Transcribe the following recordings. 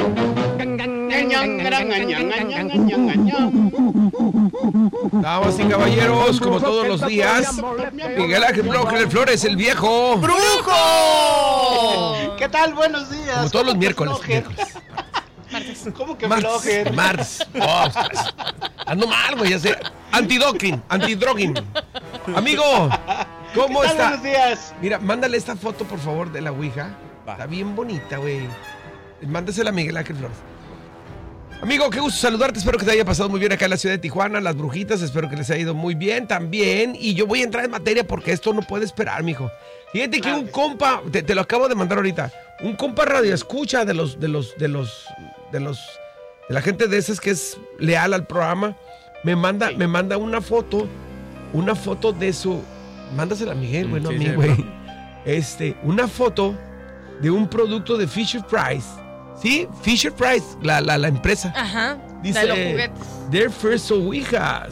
Damas y caballeros, como todos los días, Miguel Ángel Flores, el viejo brujo. ¿Qué tal? Buenos días. Como todos los miércoles. ¿Cómo que martes? Ostras. Ando mal, güey, ya sé. Antidoping. Amigo, ¿cómo está? Buenos días. Mira, mándale esta foto, por favor, de la Ouija. Va. Está bien bonita, güey. Mándasela a Miguel Ángel Flores. Amigo, qué gusto saludarte. Espero que te haya pasado muy bien acá en la ciudad de Tijuana. Las brujitas, espero que les haya ido muy bien también. Y yo voy a entrar en materia porque esto no puede esperar, mijo. Fíjate que un compa, te lo acabo de mandar ahorita. Un compa radio escucha de la gente de esas que es leal al programa. Me manda una foto de su. Mándasela a Miguel, güey, no a mí, güey. Una foto de un producto de Fisher Price. Sí, Fisher Price, la empresa. Ajá. Dice, de los juguetes. Their first Ouijas.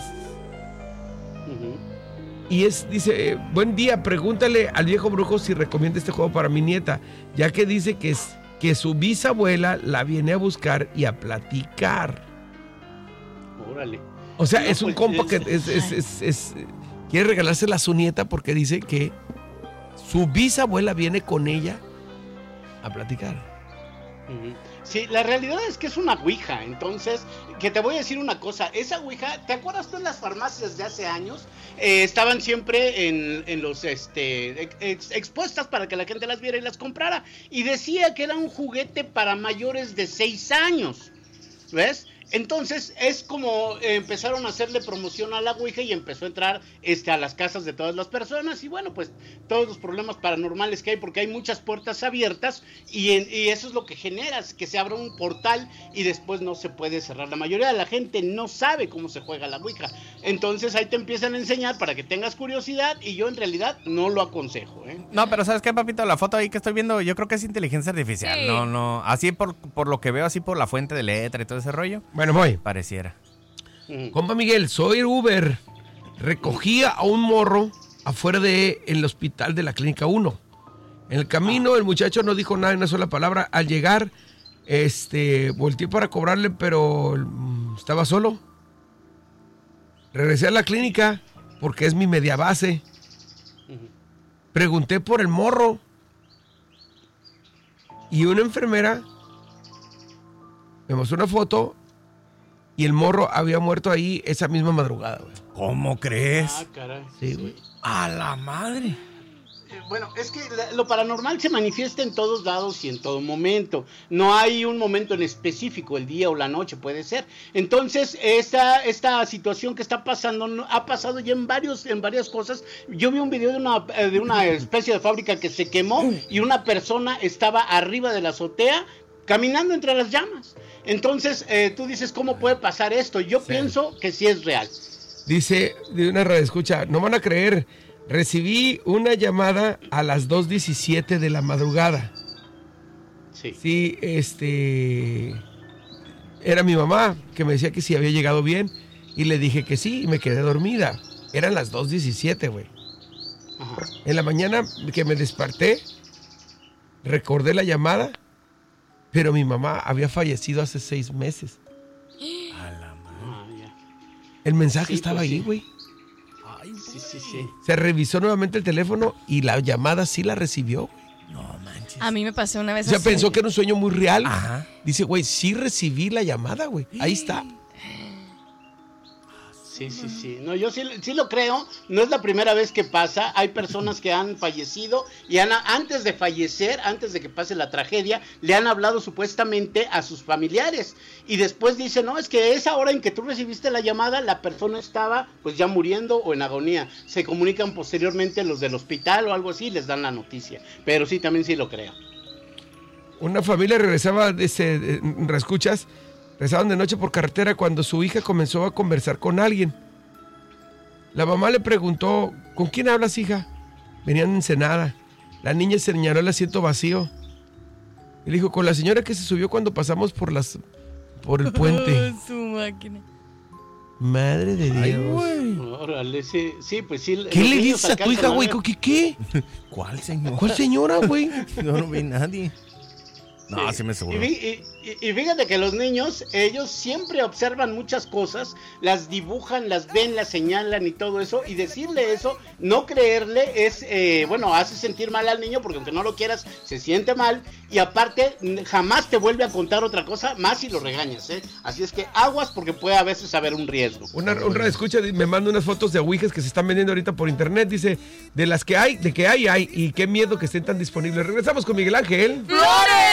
Y dice, buen día, pregúntale al viejo brujo si recomienda este juego para mi nieta, ya que dice que su bisabuela la viene a buscar y a platicar. Órale. O sea, es un compa que quiere regalársela a su nieta porque dice que su bisabuela viene con ella a platicar. Sí, la realidad es que es una ouija. Entonces, que te voy a decir una cosa. Esa ouija, ¿te acuerdas tú en las farmacias de hace años? Estaban siempre en los expuestas para que la gente las viera y las comprara. Y decía que era un juguete para mayores de 6 años. ¿Ves? Entonces es como empezaron a hacerle promoción a la ouija y empezó a entrar a las casas de todas las personas y bueno, pues todos los problemas paranormales que hay, porque hay muchas puertas abiertas y eso es lo que genera, que se abra un portal y después no se puede cerrar. La mayoría de la gente no sabe cómo se juega la ouija, entonces ahí te empiezan a enseñar para que tengas curiosidad y yo en realidad no lo aconsejo, ¿eh? No, pero ¿sabes qué, papito? La foto ahí que estoy viendo, yo creo que es inteligencia artificial. Sí. No, así por lo que veo, así por la fuente de letra y todo ese rollo. Bueno, voy. Pareciera. Compa Miguel, soy Uber. Recogía a un morro afuera del hospital de la Clínica 1. En el camino el muchacho no dijo nada, una sola palabra. Al llegar, volteé para cobrarle, pero estaba solo. Regresé a la clínica porque es mi media base. Pregunté por el morro. Y una enfermera me mostró una foto y el morro había muerto ahí esa misma madrugada, güey. ¿Cómo crees? Ah, caray. Sí, güey. A la madre. Bueno, es que lo paranormal se manifiesta en todos lados y en todo momento. No hay un momento en específico, el día o la noche puede ser. Entonces, esta situación que está pasando ha pasado ya en varias cosas. Yo vi un video de una especie de fábrica que se quemó y una persona estaba arriba de la azotea caminando entre las llamas. Entonces, tú dices, ¿cómo puede pasar esto? Yo pienso que sí es real. Dice de una radioescucha, no van a creer, recibí una llamada a las 2:17 de la madrugada. Sí, era mi mamá que me decía que si había llegado bien y le dije que sí y me quedé dormida. Eran las 2:17, güey. En la mañana que me desperté, recordé la llamada, pero mi mamá había fallecido hace 6 meses. A la madre. El mensaje estaba ahí, güey. Sí. Se revisó nuevamente el teléfono y la llamada sí la recibió, güey. No manches. A mí me pasó una vez O sea, así. pensó que era un sueño muy real. Ajá. Dice, güey, sí recibí la llamada, güey. Ahí está. Sí. No, yo sí lo creo. No es la primera vez que pasa. Hay personas que han fallecido y antes de fallecer, antes de que pase la tragedia, le han hablado supuestamente a sus familiares. Y después dicen, no, es que esa hora en que tú recibiste la llamada, la persona estaba pues ya muriendo o en agonía. Se comunican posteriormente los del hospital o algo así y les dan la noticia. Pero sí, también sí lo creo. Una familia regresaban de noche por carretera cuando su hija comenzó a conversar con alguien. La mamá le preguntó, ¿con quién hablas, hija? Venían en Ensenada. La niña señaló el asiento vacío. Y le dijo, con la señora que se subió cuando pasamos por el puente. Su máquina. Madre de Dios. Órale, sí, pues sí. ¿Qué le dices a tu hija, güey? ¿Qué? ¿Cuál señora? ¿Cuál señora, güey? Yo no vi nadie. No, sí me seguro. Y fíjate que los niños, ellos siempre observan muchas cosas, las dibujan, las ven, las señalan y todo eso, y decirle eso, no creerle, es, hace sentir mal al niño, porque aunque no lo quieras, se siente mal, y aparte, jamás te vuelve a contar otra cosa, más si lo regañas, ¿eh? Así es que aguas, porque puede a veces haber un riesgo. Un radioescucha me manda unas fotos de ouijas que se están vendiendo ahorita por internet, dice, de que hay, y qué miedo que estén tan disponibles. Regresamos con Miguel Ángel. ¡Flores!